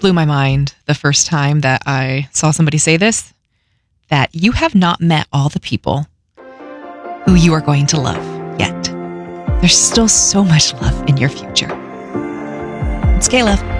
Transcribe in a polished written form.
blew my mind the first time that I saw somebody say this, that you have not met all the people who you are going to love yet. There's still so much love in your future. It's K-Love.